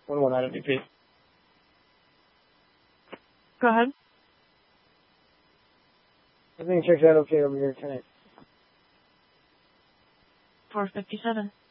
1 item DP. Go ahead. Everything checks out okay over here tonight. 457.